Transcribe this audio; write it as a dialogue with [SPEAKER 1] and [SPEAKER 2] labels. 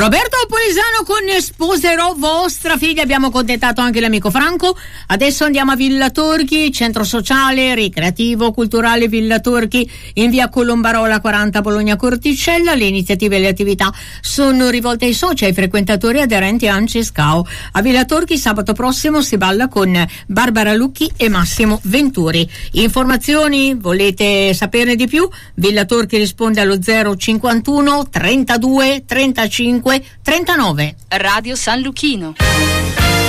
[SPEAKER 1] Roberto Polesano con Sposerò vostra figlia. Abbiamo contattato anche l'amico Franco. Adesso andiamo a Villa Torchi, centro sociale, ricreativo, culturale Villa Torchi, in via Colombarola 40 Bologna Corticella. Le iniziative e le attività sono rivolte ai soci, ai frequentatori aderenti a ANCI e SCAO. A Villa Torchi sabato prossimo si balla con Barbara Lucchi e Massimo Venturi. Informazioni? Volete saperne di più? Villa Torchi risponde allo 051 32 35 39.
[SPEAKER 2] Radio San Luchino.